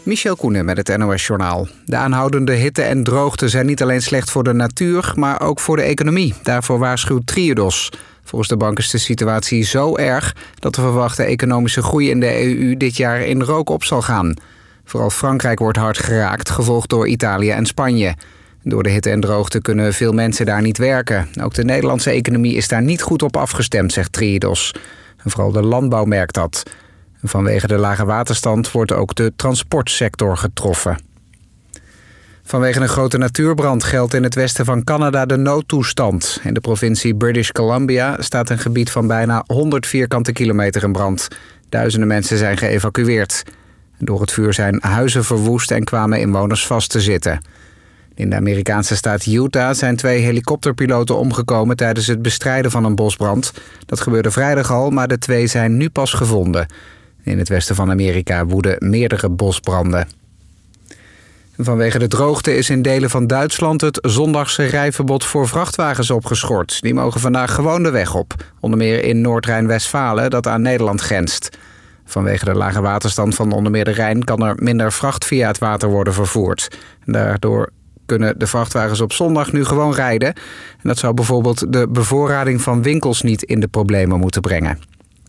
Michel Koenen met het NOS-journaal. De aanhoudende hitte en droogte zijn niet alleen slecht voor de natuur, maar ook voor de economie. Daarvoor waarschuwt Triodos. Volgens de bank is de situatie zo erg dat de verwachte economische groei in de EU dit jaar in rook op zal gaan. Vooral Frankrijk wordt hard geraakt, gevolgd door Italië en Spanje. Door de hitte en droogte kunnen veel mensen daar niet werken. Ook de Nederlandse economie is daar niet goed op afgestemd, zegt Triodos. En vooral de landbouw merkt dat. Vanwege de lage waterstand wordt ook de transportsector getroffen. Vanwege een grote natuurbrand geldt in het westen van Canada de noodtoestand. In de provincie British Columbia staat een gebied van bijna 100 vierkante kilometer in brand. Duizenden mensen zijn geëvacueerd. Door het vuur zijn huizen verwoest en kwamen inwoners vast te zitten. In de Amerikaanse staat Utah zijn 2 helikopterpiloten omgekomen tijdens het bestrijden van een bosbrand. Dat gebeurde vrijdag al, maar de 2 zijn nu pas gevonden. In het westen van Amerika woeden meerdere bosbranden. Vanwege de droogte is in delen van Duitsland het zondagse rijverbod voor vrachtwagens opgeschort. Die mogen vandaag gewoon de weg op. Onder meer in Noord-Rijn-Westfalen, dat aan Nederland grenst. Vanwege de lage waterstand van onder meer de Rijn kan er minder vracht via het water worden vervoerd. Daardoor kunnen de vrachtwagens op zondag nu gewoon rijden. En dat zou bijvoorbeeld de bevoorrading van winkels niet in de problemen moeten brengen.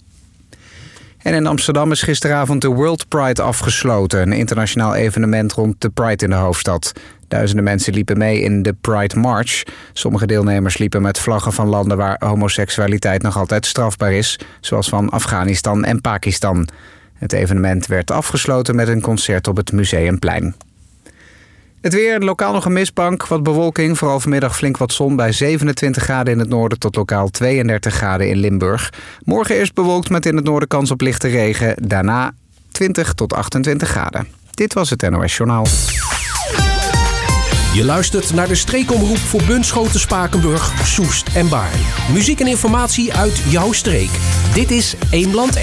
En in Amsterdam is gisteravond de World Pride afgesloten. Een internationaal evenement rond de Pride in de hoofdstad. Duizenden mensen liepen mee in de Pride March. Sommige deelnemers liepen met vlaggen van landen waar homoseksualiteit nog altijd strafbaar is. Zoals van Afghanistan en Pakistan. Het evenement werd afgesloten met een concert op het Museumplein. Het weer, lokaal nog een mistbank, wat bewolking. Vooral vanmiddag flink wat zon bij 27 graden in het noorden tot lokaal 32 graden in Limburg. Morgen eerst bewolkt met in het noorden kans op lichte regen. Daarna 20 tot 28 graden. Dit was het NOS Journaal. Je luistert naar de streekomroep voor Bunschoten, Spakenburg, Soest en Baarn. Muziek en informatie uit jouw streek. Dit is Eemland